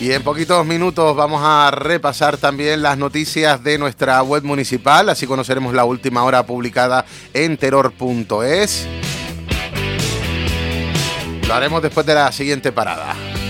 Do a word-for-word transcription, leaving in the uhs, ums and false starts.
Y en poquitos minutos vamos a repasar también las noticias de nuestra web municipal, así conoceremos la última hora publicada en terror punto es. Lo haremos después de la siguiente parada.